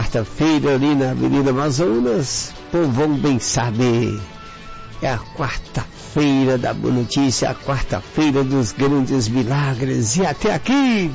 quarta-feira ali na Avenida Amazonas, povão bem saber. É a quarta-feira da boa notícia, a quarta-feira dos grandes milagres. E até aqui,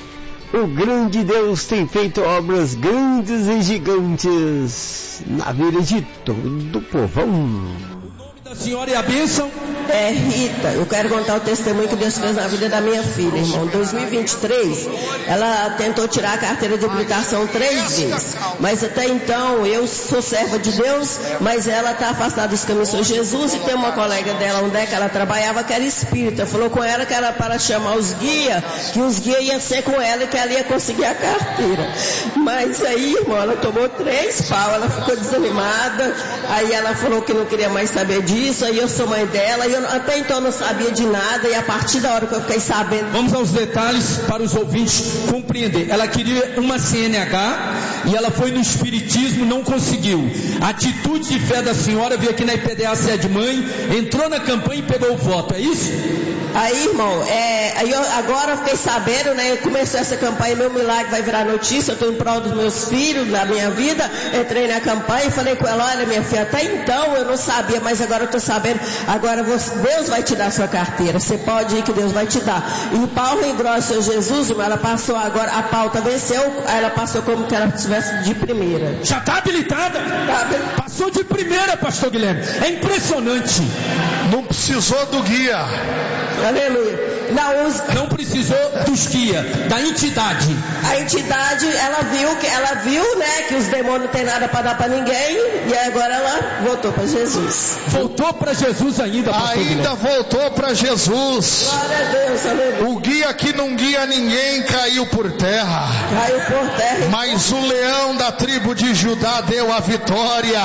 o grande Deus tem feito obras grandes e gigantes na vida de todo o povão. A senhora e a bênção? É Rita, eu quero contar o testemunho que Deus fez na vida da minha filha, irmão. Em 2023, ela tentou tirar a carteira de habilitação 3 vezes, mas até então eu sou serva de Deus, mas ela está afastada dos caminhos de Jesus, e tem uma colega dela, onde é que ela trabalhava, que era espírita, falou com ela que era para chamar os guias, que os guias iam ser com ela e que ela ia conseguir a carteira. Mas aí, irmão, ela tomou 3 pau, ela ficou desanimada, aí ela falou que não queria mais saber disso, aí eu sou mãe dela, e eu até então não sabia de nada, e a partir da hora que eu fiquei sabendo... Vamos aos detalhes para os ouvintes compreender. Ela queria uma CNH e ela foi no espiritismo, não conseguiu. A atitude de fé da senhora veio aqui na IPDA Sede Mãe, entrou na campanha e pegou o voto, é isso? Aí, irmão, aí agora eu fiquei sabendo, né? Começou essa campanha, meu milagre vai virar notícia, eu estou em prol dos meus filhos, da minha vida. Entrei na campanha e falei com ela: olha, minha filha, até então eu não sabia, mas agora eu estou sabendo. Agora Deus vai te dar a sua carteira, você pode ir que Deus vai te dar. E o Paulo engrossa o Jesus, irmão, ela passou agora, a pauta venceu, aí ela passou como que ela estivesse de primeira. Já está habilitada? Passou de primeira, pastor Guilherme. É impressionante. Não precisou do guia. Aleluia. Não precisou dos guias, da entidade. A entidade, ela viu, né, que os demônios não tem nada para dar para ninguém, e agora ela voltou para Jesus. Voltou para Jesus ainda, pastor Ainda Guilherme. Voltou para Jesus. Glória a Deus, aleluia. O guia que não guia ninguém caiu por terra. Caiu por terra. Mas o leão da tribo de Judá deu a vitória.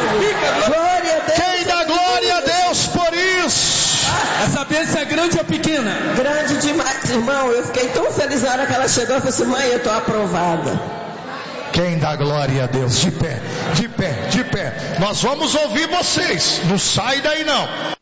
Glória a Deus. Quem dá glória a Deus por isso? Essa bênção é grande ou pequena? Grande demais, irmão. Eu fiquei tão feliz na hora que ela chegou. Eu falei assim: mãe, eu estou aprovada. Quem dá glória a Deus? De pé, de pé, de pé. Nós vamos ouvir vocês. Não sai daí não.